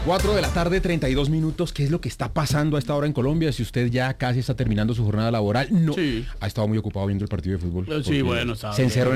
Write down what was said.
4 de la tarde, 32 minutos. ¿Qué es lo que está pasando a esta hora en Colombia? Si usted ya casi está terminando su jornada laboral, no. Sí. Ha estado muy ocupado viendo el partido de fútbol. Sí, bueno, sabe. Se encerró